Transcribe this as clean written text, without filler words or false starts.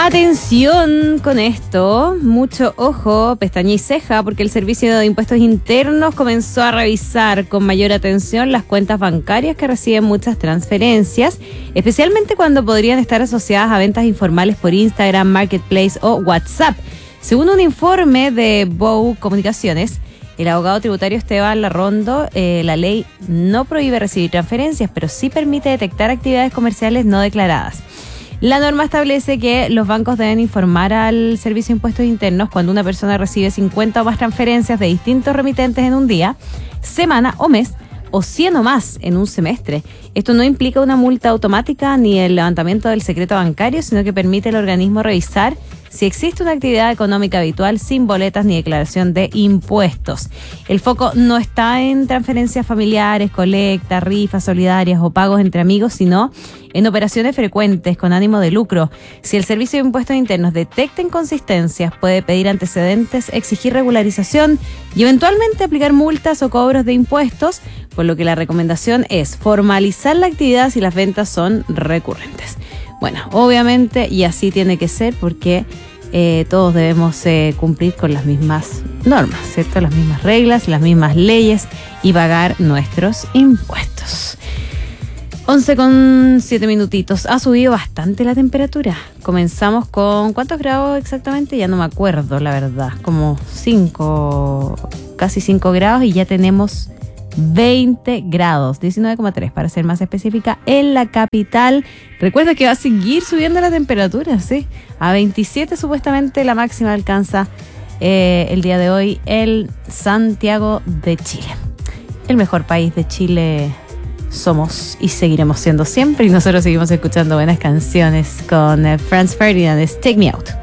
Atención con esto, mucho ojo, pestaña y ceja, porque el Servicio de Impuestos Internos comenzó a revisar con mayor atención las cuentas bancarias que reciben muchas transferencias, especialmente cuando podrían estar asociadas a ventas informales por Instagram, Marketplace o WhatsApp. Según un informe de BOU Comunicaciones, el abogado tributario Esteban Larrondo, la ley no prohíbe recibir transferencias, pero sí permite detectar actividades comerciales no declaradas. La norma establece que los bancos deben informar al Servicio de Impuestos Internos cuando una persona recibe 50 o más transferencias de distintos remitentes en un día, semana o mes, o 100 o más en un semestre. Esto no implica una multa automática ni el levantamiento del secreto bancario, sino que permite al organismo revisar si existe una actividad económica habitual sin boletas ni declaración de impuestos. El foco no está en transferencias familiares, colectas, rifas solidarias o pagos entre amigos, sino en operaciones frecuentes con ánimo de lucro. Si el Servicio de Impuestos Internos detecta inconsistencias, puede pedir antecedentes, exigir regularización y eventualmente aplicar multas o cobros de impuestos, por lo que la recomendación es formalizar la actividad si las ventas son recurrentes. Bueno, obviamente, y así tiene que ser porque todos debemos cumplir con las mismas normas, ¿cierto? Las mismas reglas, las mismas leyes y pagar nuestros impuestos. 11:07 minutitos. Ha subido bastante la temperatura. Comenzamos con ¿cuántos grados exactamente? Ya no me acuerdo, la verdad. Como 5, casi 5 grados y ya tenemos 20 grados, 19,3 para ser más específica, en la capital. Recuerda que va a seguir subiendo la temperatura, ¿sí? A 27 supuestamente la máxima alcanza el día de hoy el Santiago de Chile. El mejor país de Chile somos y seguiremos siendo siempre, y nosotros seguimos escuchando buenas canciones con Franz Ferdinand, Take Me Out.